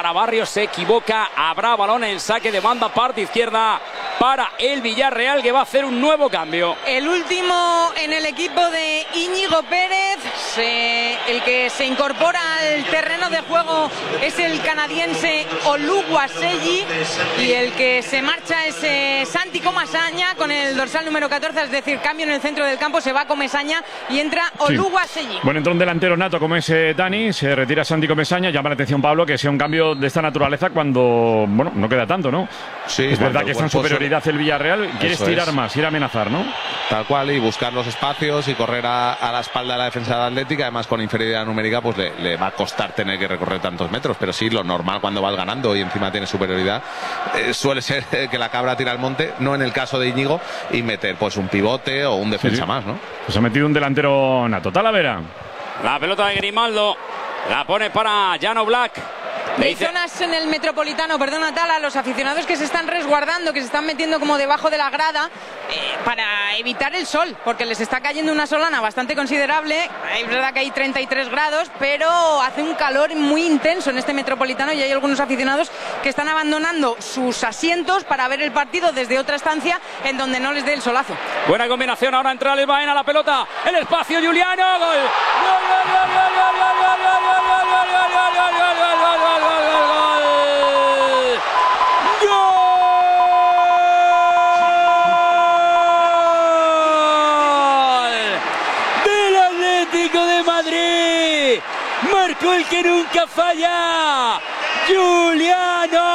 para Barrios, se equivoca. Habrá balón en saque de banda, parte izquierda para el Villarreal, que va a hacer un nuevo cambio. El último en el equipo de Íñigo Pérez, el que se incorpora al terreno de juego es el canadiense Oluwaseyi, y el que se marcha es Santi Comesaña con el dorsal número 14, es decir, cambio en el centro del campo, se va Comesaña y entra Oluwaseyi. Bueno, entra un delantero nato como es Dani, se retira Santi Comesaña. Llama la atención, Pablo, que sea un cambio de esta naturaleza cuando, bueno, no queda tanto, ¿no? Sí, es verdad que está en superioridad el Villarreal, quiere estirar más, ir a amenazar, ¿no? Tal cual, y buscar los espacios y correr a la espalda de la defensa de Atlética. Además, con inferioridad numérica, pues le va a costar tener que recorrer tantos metros, pero sí, lo normal cuando vas ganando y encima tiene superioridad, suele ser que la cabra tira al monte, no en el caso de Íñigo, y meter pues un pivote o un defensa más, ¿no? Pues ha metido un delantero nato. Talavera. La pelota de Grimaldo, la pone para Jan Oblak. Hay zonas en el Metropolitano, perdona Tala, los aficionados que se están resguardando, que se están metiendo como debajo de la grada para evitar el sol, porque les está cayendo una solana bastante considerable. Es verdad que hay 33 grados, pero hace un calor muy intenso en este Metropolitano y hay algunos aficionados que están abandonando sus asientos para ver el partido desde otra estancia en donde no les dé el solazo. Buena combinación, ahora entra el Baena, la pelota, el espacio, Juliano, gol. ¡Gol, gol, gol, gol, gol, gol, gol, gol, gol, gol, gol, gol, gol, gol, gol, gol, gol! De Madrid, marcó el que nunca falla, Juliano,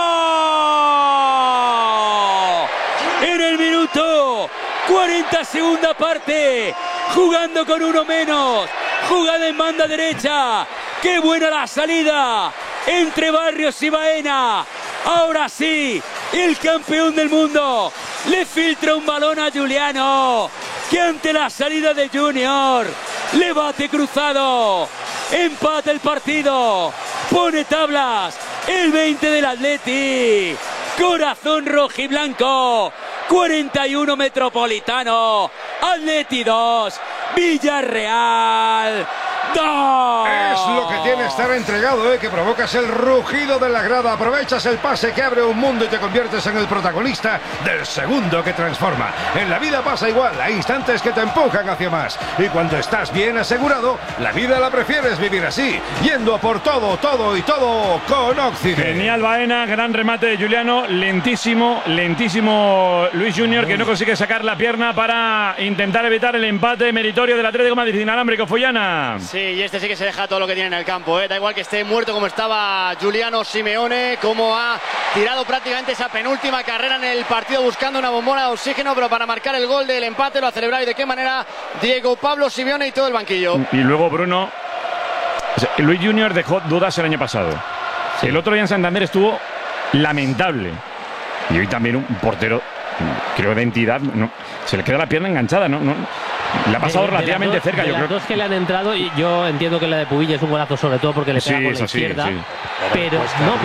en el minuto 40, segunda parte, jugando con uno menos, jugada en banda derecha, qué buena la salida entre Barrios y Baena. Ahora sí, el campeón del mundo le filtra un balón a Juliano, que ante la salida de Junior le bate cruzado, empata el partido, pone tablas el 20 del Atleti, corazón rojiblanco, 41 Metropolitano, Atleti 2, Villarreal 2. Es lo que tiene estar entregado, que provocas el rugido de la grada, aprovechas el pase que abre un mundo y te conviertes en el protagonista del segundo que transforma. En la vida pasa igual, hay instantes que te empujan hacia más, y cuando estás bien asegurado, la vida la prefieres vivir así, yendo a por todo, todo y todo con Occidente. Genial Baena, gran remate de Juliano, lentísimo Luis Junior, que no consigue sacar la pierna para intentar evitar el empate meritorio del Atlético de Madrid. Inalámbrico, Follana. Sí, y este sí que se deja todo lo que tiene en el campo, Da igual que esté muerto como estaba Giuliano Simeone, como ha tirado prácticamente esa penúltima carrera en el partido buscando una bombona de oxígeno, pero para marcar el gol del empate lo ha celebrado, y de qué manera Diego Pablo Simeone y todo el banquillo. Y luego Bruno, Luis Junior dejó dudas el año pasado. Sí. El otro día en Santander estuvo lamentable. Y hoy también un portero, creo, de entidad, no, se le queda la pierna enganchada, ¿no? Le ha pasado relativamente cerca, yo creo. Las dos que le han entrado, y yo entiendo que la de Pubillo es un golazo, sobre todo porque le pega con la izquierda. Sí. Pero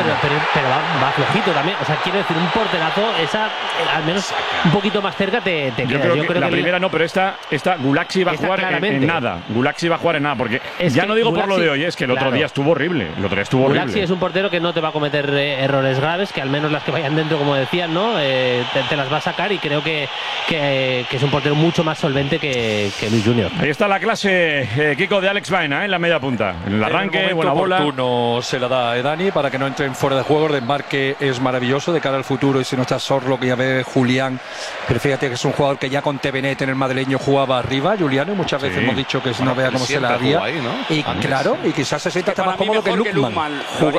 va flojito también. O sea, quiero decir, un porterazo, esa al menos un poquito más cerca te queda. Yo creo que la primera no, pero esta Gulaxi va a jugar en nada. Gulaxi va a jugar en nada, porque ya no digo Gulaxi, por lo de hoy, es que el otro día estuvo horrible. Gulaxi es un portero que no te va a cometer errores graves, que al menos las que vayan dentro, como decían, ¿no? Te las va a sacar, y creo que es un portero mucho más solvente que Luis Junior. Ahí está la clase, Kiko, de Alex Baena, en la media punta. En el arranque, buena bola. Oportuno se la da a Dani para que no entren fuera de juego. El desmarque es maravilloso de cara al futuro, y si no está Sorlo, que ya ve Julián, pero fíjate que es un jugador que ya con Tevenet en el madrileño jugaba arriba, Juliano, y muchas veces hemos dicho que no vea cómo se la haría. Ahí, ¿no? Y antes, claro, y quizás se sienta hasta más cómodo que Lukman.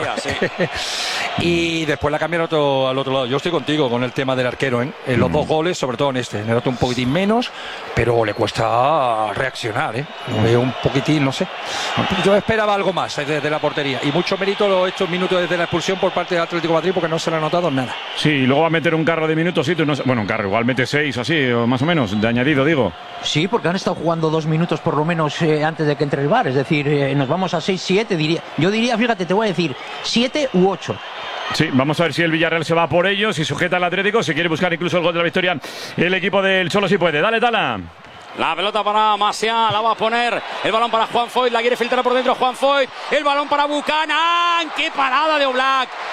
Y después la cambian al otro lado. Yo estoy contigo con el tema del arquero, en los dos goles, sobre todo en este. En el otro un poquitín menos, pero le cuesta reaccionar, Veo un poquitín, no sé. Yo esperaba algo más desde la portería, y mucho mérito estos minutos desde la expulsión por parte del Atlético de Madrid, porque no se le ha notado nada. Sí, y luego va a meter un carro de minutos, bueno, un carro, igual mete 6 así, o más o menos, de añadido, digo. Sí, porque han estado jugando 2 minutos por lo menos antes de que entre el VAR, es decir, nos vamos a 6-7, diría. Yo diría, fíjate, te voy a decir, 7 u 8. Sí, vamos a ver si el Villarreal se va por ellos, si sujeta al Atlético, si quiere buscar incluso el gol de la victoria el equipo del Cholo, si puede. Dale, Tala. La pelota para Masia, la va a poner, el balón para Juan Foyt, la quiere filtrar por dentro Juan Foyt, el balón para Buchanan, qué parada de Oblak.